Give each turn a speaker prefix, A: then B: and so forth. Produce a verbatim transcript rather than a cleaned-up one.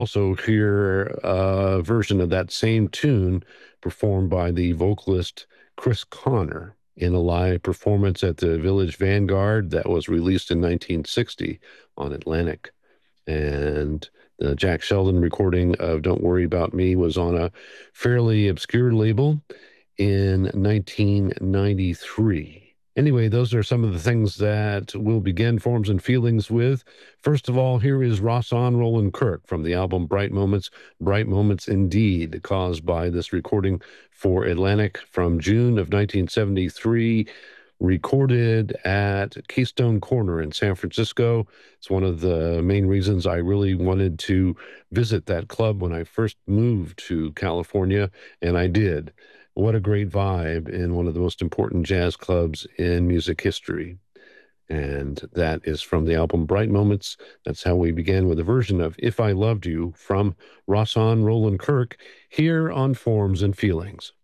A: Also hear a version of that same tune performed by the vocalist Chris Connor in a live performance at the Village Vanguard that was released in nineteen sixty on Atlantic. And the Jack Sheldon recording of Don't Worry About Me was on a fairly obscure label in nineteen ninety-three. Anyway, those are some of the things that we'll begin Forms and Feelings with. First of all, here is Rahsaan Roland Kirk from the album Bright Moments, Bright Moments Indeed, caused by this recording for Atlantic from June of nineteen seventy-three, recorded at Keystone Corner in San Francisco. It's one of the main reasons I really wanted to visit that club when I first moved to California, and I did. What a great vibe in one of the most important jazz clubs in music history. And that is from the album Bright Moments. That's how we began with a version of If I Loved You from Rahsaan Roland Kirk here on Forms and Feelings.